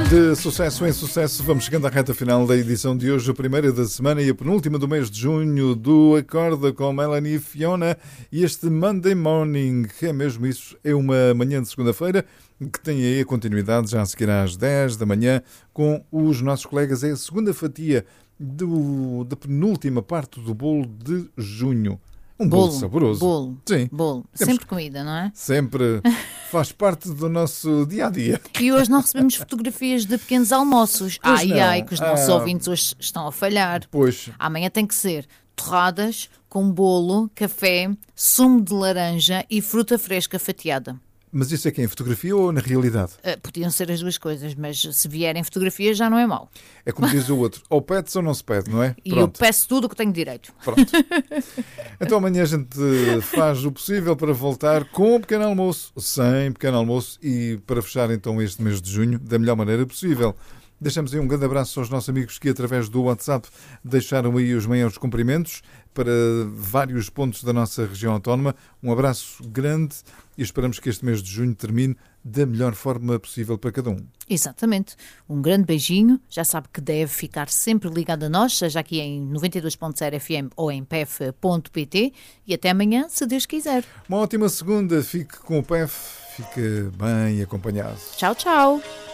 De sucesso em sucesso, vamos chegando à reta final da edição de hoje, a primeira da semana e a penúltima do mês de junho, do Acorda com Melanie e Fiona. E este Monday Morning, é mesmo isso, é uma manhã de segunda-feira que tem aí a continuidade, já a seguir às 10 da manhã, com os nossos colegas. É a segunda fatia da penúltima parte do bolo de junho. Um bolo saboroso. Bolo. Sim. Bolo. Sempre comida, não é? Sempre faz parte do nosso dia-a-dia. E hoje não recebemos fotografias de pequenos almoços. Pois não. Ai, que os nossos ouvintes hoje estão a falhar. Pois. Amanhã tem que ser torradas com bolo, café, sumo de laranja e fruta fresca fatiada. Mas isso é que é em fotografia ou na realidade? Podiam ser as duas coisas, mas se vierem fotografias já não é mau. É como diz o outro, ou pede-se ou não se pede, não é? E eu peço tudo o que tenho direito. Pronto. Então amanhã a gente faz o possível para voltar com um pequeno almoço, sem pequeno almoço, e para fechar então este mês de junho da melhor maneira possível. Deixamos aí um grande abraço aos nossos amigos que através do WhatsApp deixaram aí os maiores cumprimentos para vários pontos da nossa região autónoma. Um abraço grande e esperamos que este mês de junho termine da melhor forma possível para cada um. Exatamente. Um grande beijinho. Já sabe que deve ficar sempre ligado a nós, seja aqui em 92.0 FM ou em pef.pt, e até amanhã, se Deus quiser. Uma ótima segunda. Fique com o PEF. Fique bem acompanhado. Tchau, tchau.